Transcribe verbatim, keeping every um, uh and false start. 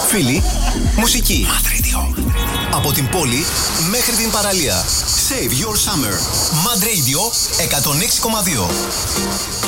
Φίλοι, μουσική. Mad Radio. Από την πόλη μέχρι την παραλία. Save your summer. Mad Radio εκατόν έξι κόμμα δύο.